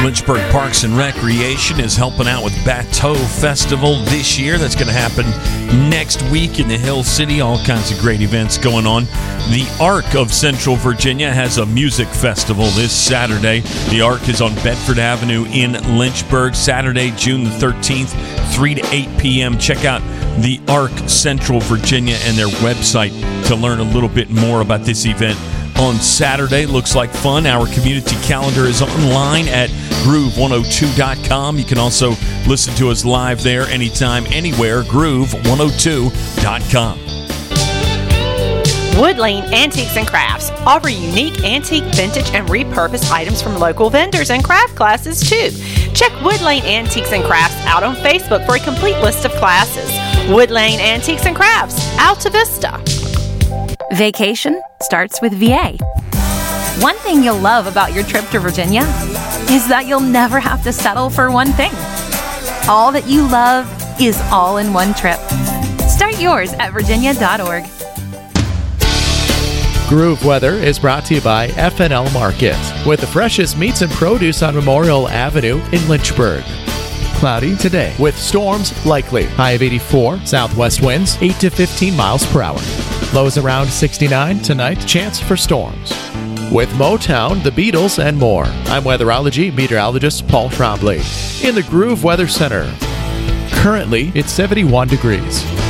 Lynchburg Parks and Recreation is helping out with Bateau Festival this year. That's going to happen next week in the Hill City. All kinds of great events going on. The Arc of Central Virginia has a music festival this Saturday. The Arc is on Bedford Avenue in Lynchburg, Saturday, June the 13th, 3 to 8 p.m. Check out the Arc Central Virginia and their website to learn a little bit more about this event. On Saturday, looks like fun. Our community calendar is online at groove102.com. You can also listen to us live there anytime, anywhere, groove102.com. Wood Lane Antiques and Crafts offer unique antique, vintage, and repurposed items from local vendors and craft classes, too. Check Wood Lane Antiques and Crafts out on Facebook for a complete list of classes. Wood Lane Antiques and Crafts, Alta Vista. Vacation starts with VA. One thing you'll love about your trip to Virginia is that you'll never have to settle for one thing. All that you love is all in one trip. Start yours at virginia.org. Groove Weather is brought to you by FNL Market, with the freshest meats and produce on Memorial Avenue in Lynchburg. Cloudy today, with storms likely. High of 84, southwest winds 8 to 15 miles per hour. Lows around 69 tonight, chance for storms. With Motown, the Beatles, and more, I'm weatherology meteorologist Paul Trombley in the Groove Weather Center. Currently, it's 71 degrees.